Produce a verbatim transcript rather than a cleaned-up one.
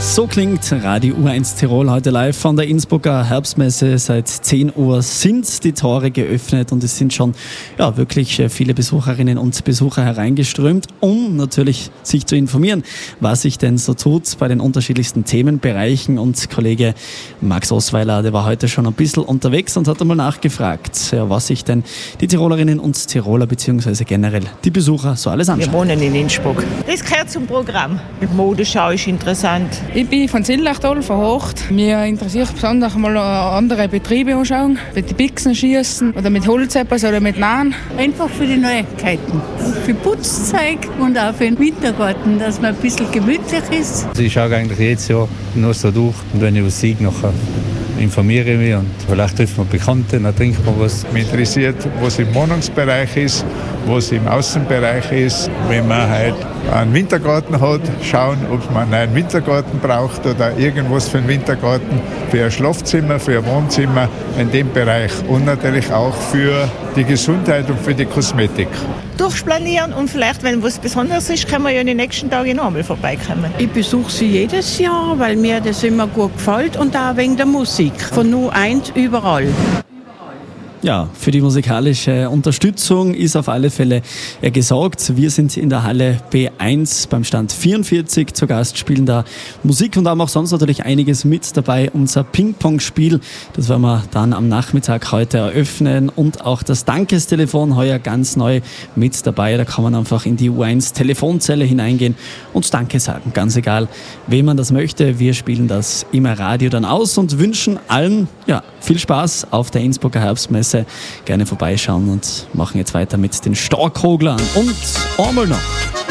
So klingt Radio U eins Tirol heute live von der Innsbrucker Herbstmesse. Seit zehn Uhr sind die Tore geöffnet und es sind schon ja, wirklich viele Besucherinnen und Besucher hereingeströmt, um natürlich sich zu informieren, was sich denn so tut bei den unterschiedlichsten Themenbereichen. Und Kollege Max Osweiler, der war heute schon ein bisschen unterwegs und hat einmal nachgefragt, ja, was sich denn die Tirolerinnen und Tiroler bzw. generell die Besucher so alles anschauen. Wir wohnen in Innsbruck. Das gehört zum Programm. Die Modeschau ist interessant. Ich bin von Zillachtal, von Hocht. Mir interessiert besonders mal andere Betriebe anschauen, mit Bixen schießen oder mit Holz etwas oder mit Nahen. Einfach für die Neuigkeiten, für Putzzeug und auch für den Wintergarten, dass man ein bisschen gemütlich ist. Also ich schaue eigentlich jedes Jahr nur so durch und wenn ich was sehe, nachher informiere ich mich und vielleicht trifft man Bekannte, dann trinkt man was. Mich interessiert, was im Wohnungsbereich ist, was im Außenbereich ist. Wenn man halt einen Wintergarten hat, schauen, ob man einen Wintergarten braucht oder irgendwas für einen Wintergarten, für ein Schlafzimmer, für ein Wohnzimmer in dem Bereich und natürlich auch für die Gesundheit und für die Kosmetik. Durchplanieren und vielleicht, wenn was Besonderes ist, können wir ja in den nächsten Tagen noch einmal vorbeikommen. Ich besuche sie jedes Jahr, weil mir das immer gut gefällt und auch wegen der Musik. Von U eins überall. Ja, für die musikalische Unterstützung ist auf alle Fälle gesorgt. Wir sind in der Halle B eins beim Stand vierundvierzig zu Gast, spielen da Musik und haben auch sonst natürlich einiges mit dabei. Unser Ping-Pong-Spiel, das werden wir dann am Nachmittag heute eröffnen und auch das Dankestelefon heuer ganz neu mit dabei. Da kann man einfach in die U eins Telefonzelle hineingehen und Danke sagen. Ganz egal, wem man das möchte. Wir spielen das im Radio dann aus und wünschen allen ja, viel Spaß auf der Innsbrucker Herbstmesse. Gerne vorbeischauen und machen jetzt weiter mit den Starkhoglern und einmal noch.